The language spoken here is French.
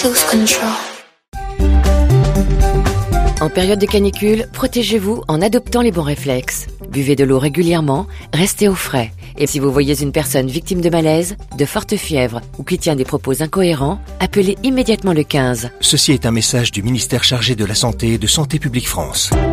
Lose control. En période de canicule, protégez-vous en adoptant les bons réflexes. Buvez de l'eau régulièrement, restez au frais. Et si vous voyez une personne victime de malaise, de forte fièvre ou qui tient des propos incohérents, appelez immédiatement le 15. Ceci est un message du ministère chargé de la Santé et de Santé publique France.